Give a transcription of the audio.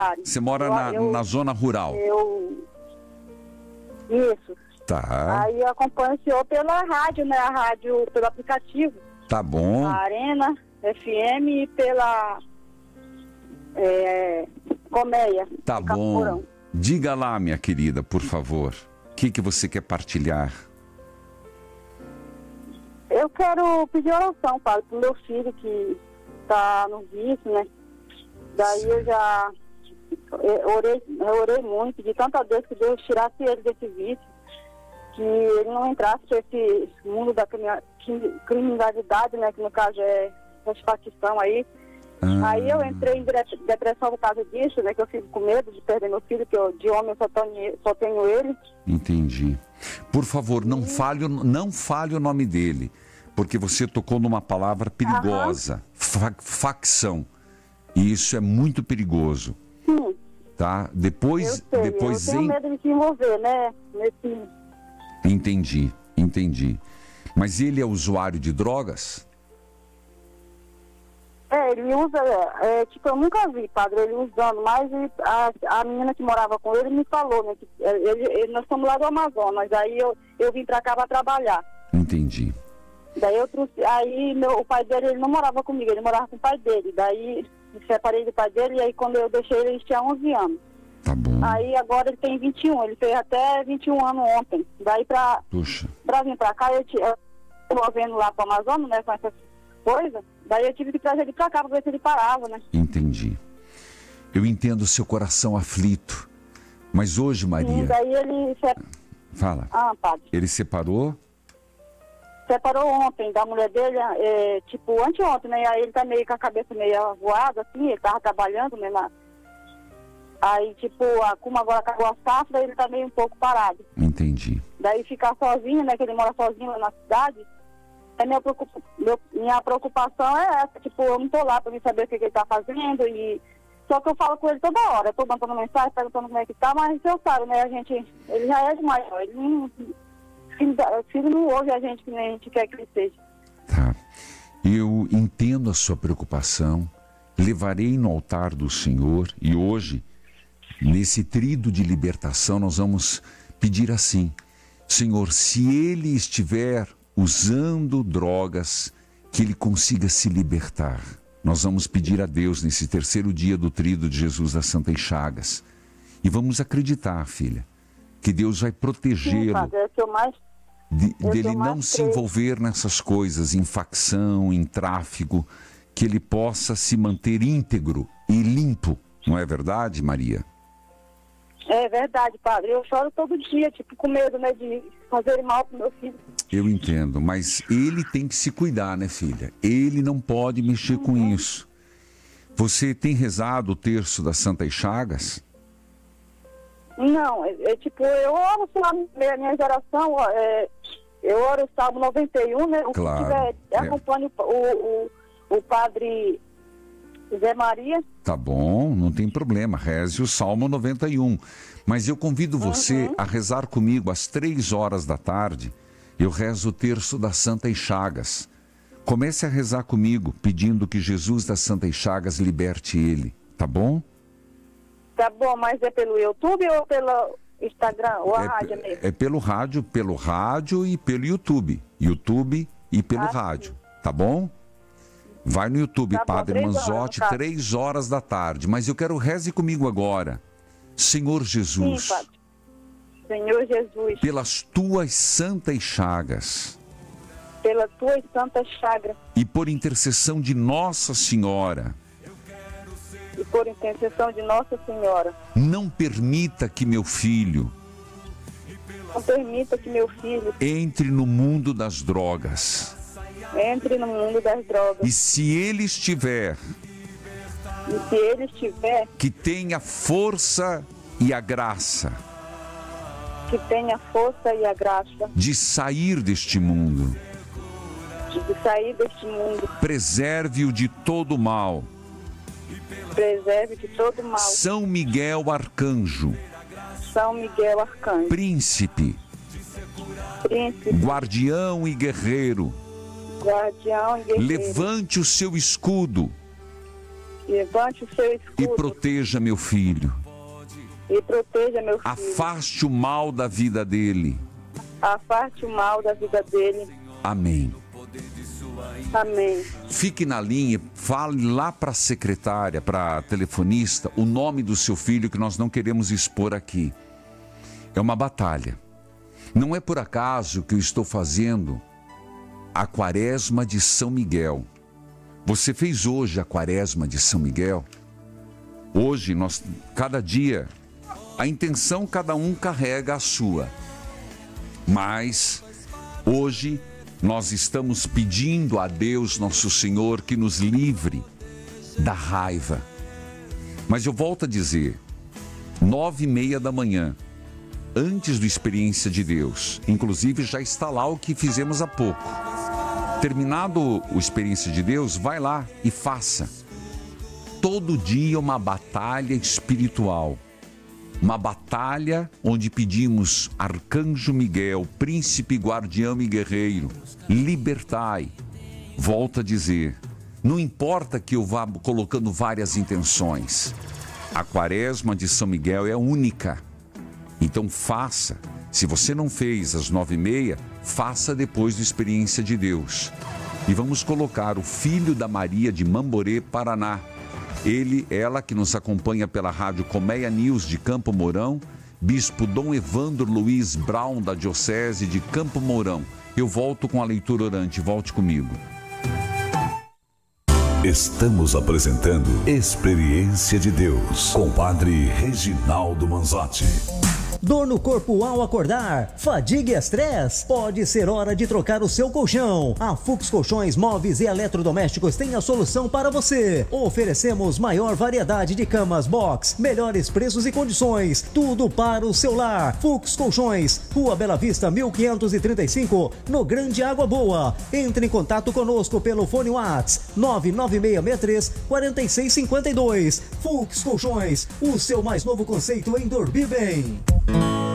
Você mora na zona rural? Isso. Tá. Aí eu acompanho o senhor pela rádio, né? A rádio pelo aplicativo. Tá bom. A Arena FM e pela Colmeia. Tá bom. Diga lá, minha querida, por favor. O que você quer partilhar? Eu quero pedir oração, padre, pro meu filho que tá no vício, né? Daí eu já orei muito, de tanta vez que Deus tirasse ele desse vício, que ele não entrasse nesse mundo da criminalidade, né? Que no caso é essa facção aí. Aí eu entrei em depressão por causa disso, né? Que eu fico com medo de perder meu filho, que de homem eu só tenho ele. Entendi. Por favor, não fale o nome dele, porque você tocou numa palavra perigosa, facção. E isso é muito perigoso. Sim. Tá? Depois eu tenho medo de se envolver, né? Entendi. Mas ele é usuário de drogas? Ele usa, tipo, eu nunca vi, padre, ele usando, mas a menina que morava com ele me falou, né, que nós estamos lá do Amazonas, aí eu vim pra cá pra trabalhar. Entendi. Daí eu trouxe, o pai dele, ele não morava comigo, ele morava com o pai dele, daí me separei do pai dele, e aí quando eu deixei ele tinha 11 anos. Tá bom. Aí agora ele tem 21, ele fez até 21 anos ontem, daí pra vir pra cá, eu movendo lá pro Amazonas, né, com essas coisas. Daí eu tive que trazer ele pra cá pra ver se ele parava, né? Entendi. Eu entendo o seu coração aflito. Mas hoje, Maria... E daí ele... Fala. Padre. Ele separou? Separou ontem da mulher dele, tipo, anteontem, né? Aí ele tá meio com a cabeça meio voada, assim, ele tava trabalhando, né? Aí, tipo, como agora acabou a safra, ele tá meio um pouco parado. Entendi. Daí ficar sozinho, né? Que ele mora sozinho lá na cidade... Minha preocupação é essa, tipo, eu não tô lá pra me saber o que ele tá fazendo, só que eu falo com ele toda hora, eu tô mandando mensagem, perguntando como é que tá, mas eu sabe, né, ele já é de maior, o filho não ouve a gente que nem a gente quer que ele seja. Tá, eu entendo a sua preocupação, levarei no altar do Senhor, e hoje, nesse tríduo de libertação, nós vamos pedir assim: Senhor, se ele estiver usando drogas, que ele consiga se libertar. Nós vamos pedir a Deus nesse terceiro dia do tríduo de Jesus das Santas Chagas. E vamos acreditar, filha, que Deus vai protegê-lo dele não se envolver nessas coisas, em facção, em tráfico, que ele possa se manter íntegro e limpo. Não é verdade, Maria? É verdade, padre. Eu choro todo dia, tipo, com medo, né, de fazer mal pro meu filho. Eu entendo, mas ele tem que se cuidar, né, filha? Ele não pode mexer com isso. Você tem rezado o terço das Santas Chagas? Não, tipo, eu oro lá na minha geração, eu oro o Salmo 91, né? Claro. Acompanho o padre Zé Maria. Tá bom, não tem problema, reze o Salmo 91. Mas eu convido você a rezar comigo às 3 horas da tarde. Eu rezo o terço das Santas Chagas. Comece a rezar comigo, pedindo que Jesus das Santas Chagas liberte ele, tá bom? Tá bom, mas é pelo YouTube ou pelo Instagram, ou a rádio mesmo? É pelo rádio e pelo YouTube. YouTube e pelo rádio, tá bom? Vai no YouTube, tá, Padre Manzotti, 3 horas da tarde. Mas eu quero reze comigo agora. Senhor Jesus. Sim, Padre. Senhor Jesus. Pelas tuas santas chagas. Pelas tuas santas chagas. E por intercessão de Nossa Senhora. E por intercessão de Nossa Senhora. Não permita que meu filho. Não permita que meu filho. Entre no mundo das drogas. Entre no mundo das drogas. E se ele estiver. Que tenha força e a graça. Que tenha força e a graça. De sair deste mundo. De sair deste mundo. Preserve-o de todo mal. Preserve de todo mal. São Miguel Arcanjo. São Miguel Arcanjo. Príncipe. Guardião e guerreiro. Guardião e guerreiro. Levante o seu escudo. Levante o seu escudo. E proteja meu filho. E proteja meu filho. Afaste o mal da vida dele. Afaste o mal da vida dele. Amém. Amém. Fique na linha, fale lá para a secretária, para a telefonista, o nome do seu filho que nós não queremos expor aqui. É uma batalha. Não é por acaso que eu estou fazendo a Quaresma de São Miguel. Você fez hoje a Quaresma de São Miguel? Hoje, cada dia, a intenção cada um carrega a sua. Mas, hoje, nós estamos pedindo a Deus, nosso Senhor, que nos livre da raiva. Mas eu volto a dizer, 9h30 da manhã, antes do Experiência de Deus, inclusive já está lá o que fizemos há pouco. Terminado o Experiência de Deus, vai lá e faça. Todo dia uma batalha espiritual. Uma batalha onde pedimos, Arcanjo Miguel, príncipe, guardião e guerreiro, libertai. Volto a dizer, não importa que eu vá colocando várias intenções. A Quaresma de São Miguel é única. Então faça. Se você não fez às 9h30, faça depois do Experiência de Deus. E vamos colocar o filho da Maria de Mamborê, Paraná. Ela que nos acompanha pela rádio Colmeia News de Campo Mourão, Bispo Dom Evandro Luiz Brown, da Diocese de Campo Mourão. Eu volto com a leitura orante, volte comigo. Estamos apresentando Experiência de Deus, com o Padre Reginaldo Manzotti. Dor no corpo ao acordar, fadiga e estresse, pode ser hora de trocar o seu colchão. A Fux Colchões Móveis e Eletrodomésticos tem a solução para você. Oferecemos maior variedade de camas box, melhores preços e condições, tudo para o seu lar. Fux Colchões, Rua Bela Vista 1535, no Grande Água Boa. Entre em contato conosco pelo fone WhatsApp 99663-4652. Fux Colchões, o seu mais novo conceito em dormir bem.